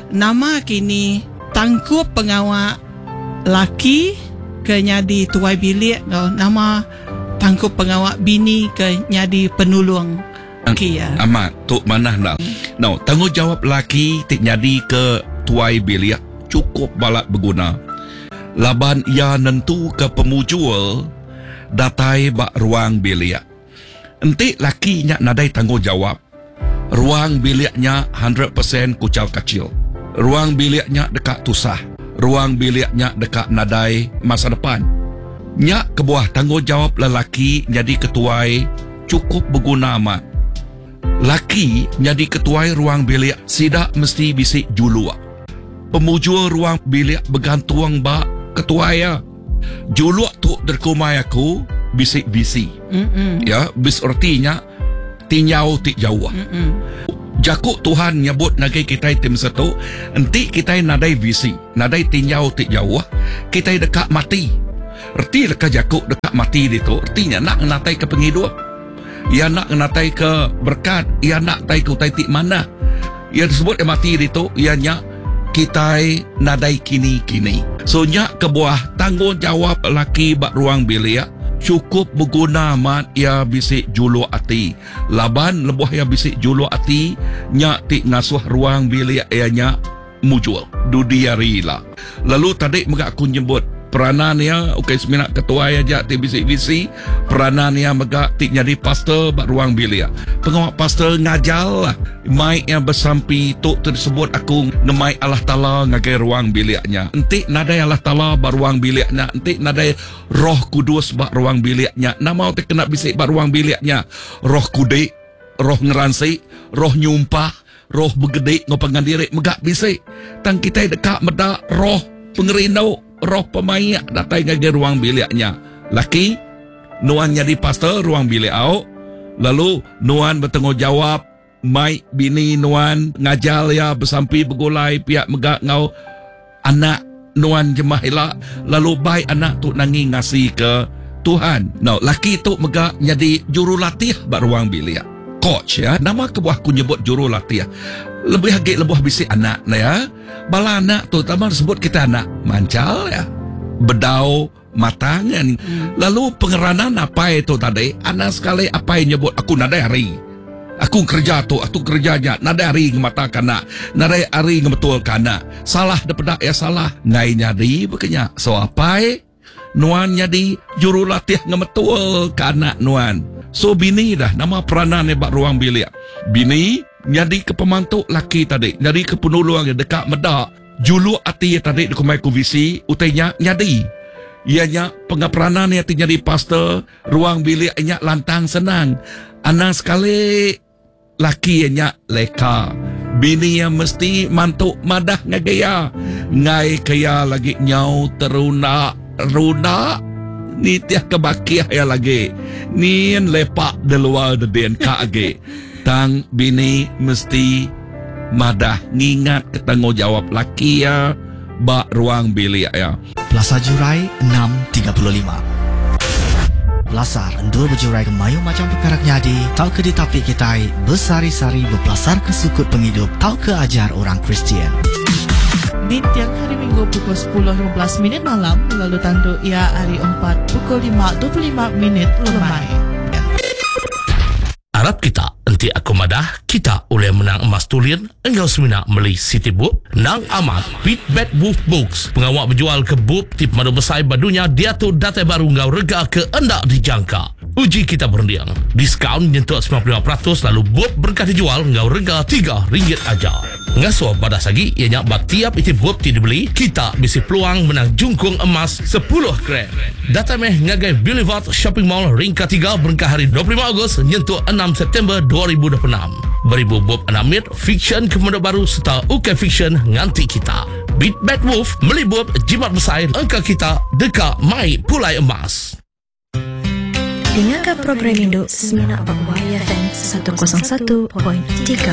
nama kini tangkup pengawal laki ke nyadi tuai bilik, nama tangkup pengawal bini ke nyadi penulung. Amat tok manah nak. Now, tanggungjawab laki tik nyadi ke tuai bilik cukup balak berguna. Laban ia nentu ke pemujul datai bak ruang bilik. Entik laki nyak nadai tanggungjawab. Ruang biliknya 100% kucal kecil. Ruang biliknya dekat tusah. Ruang biliknya dekat nadai masa depan. Nyak kebuah tanggungjawab lelaki jadi ketuai cukup berguna amat. Laki jadi ketuai ruang bilik sidak mesti bisik julua. Pemujul ruang bilik bergantung bak ketuai ya. Julua tu derkumai aku bisik bisi. Ya, bis artinya tinyau tik jauh. Jakuk Tuhan nyebut nagai kita tim satu, enti kita nadai visi, nadai tinyau tik jauh, kita dekat mati. Erti dekat jakuk dekat mati itu, artinya nak natai ke penghidup. Ia nak natai ke berkat, ia nak tai ke utai tik mana. Ia disebut mati itu, ianya kita nadai kini-kini. So nyak kebuah tanggungjawab laki bak ruang bilik cukup berguna amat ia bisik julu ati. Laban lebuh ia bisik julu ati nyak tik ngasuh ruang bilik ianya mujul dudia rila. Lalu tadi megak aku nyebut peranan ia seminat ketua aja tik bisik-bisik peranan ia megak tik jadi pastor bak ruang bilik. Pengawal pastor ngajal lah mai yang bersampi tok tersebut aku ngemai Allah Ta'ala ngagai ruang biliknya. Entik nadai Allah Ta'ala bak ruang biliknya, entik nadai Roh Kudus bak ruang biliknya. Nama otak kena bisik bak ruang biliknya. Roh kudik, roh ngeransi, roh nyumpah, roh begede ngopangan diri megak bisik. Tang kita dekat medak roh pengerindau, roh pemayak datai ngagai ruang biliknya. Laki nuan jadi pastor ruang bilik au. Lalu nuan bertanggungjawab mai bini nuan ngajal ya bersampi bergulai pihak megak ngau anak nuan jemah elak. Lalu baik anak tu nangi ngasih ke Tuhan. No, laki tu megak jadi jurulatih bak ruang bilik. Coach ya, nama kebuahku nyebut jurulatih. Lebih agak lebuh bisik anak ya. Bala anak tu tambah sebut kita anak mancal ya. Bedau matangan. Lalu pengeranan apa itu tadi? Anak sekali apa yang nyebut aku nadai hari. Aku kerja tu, aku kerjanya nadai hari ngemata kana, nadai hari ngebetul kana. Salah dapat ya salah. Ngai nyadi bekenya. So apa? Nuan nyadi jurulatih ngebetul kana nuan. So bini dah nama peranan bak ruang bilik. Bini nyadi ke pemantuk laki tadi, nyadi ke penuluang yang dekat medak. Julu ati tadi dikumai ku visi utainya nyadi. Ianya pengaperanan yang nyadi pastor ruang bilik ianya lantang senang. Anak sekali laki ianya leka. Bini yang mesti mantuk madah ngagaya. Ngai kaya lagi nyau teruna runa. Ni tiah kebakiah ya lagi. Ni lepak di luar den ka age. Tang bini mesti madah ngingat ke tanggungjawab laki ya bak ruang bilik ya. Plaza Jurai 635. Belasar endul berjurai ke mayu macam perkara nyadi. Tau ke ditapik kita bersari-sari berpelasar ke sukut penghidup. Tau ke ajar orang Kristian. Di tiang hari Minggu pukul 10.15 malam, lalu tanduk ia hari 4 pukul 5.25 lemai. Harap kita enti aku madah kita oleh menang emas tulir engkau semina beli City Book nang amat Beat Bad Wolf Books pengawak berjual ke book tip madu besar badunya dia tu data baru ngau rega ke endak dijangka. Uji kita berundiang diskaun nyentuh 95% lalu book berkah dijual ngau rega RM3 aja. Ngasuh badas lagi ianya bat tiap iti book ti dibeli kita bisi peluang menang jungkung emas 10 gram. Data meh ngagai Boulevard Shopping Mall ringka 3 berkah hari 25 Ogos nyentuh 6 September 2026. Beribu bob anamit fiction kemudian baru serta UK fiction nganti kita. Beat Bad Wolf melibut jimat besar angka kita dekat mai pulai emas. Dengarkan program Indo Semina Bawah FM 101.3.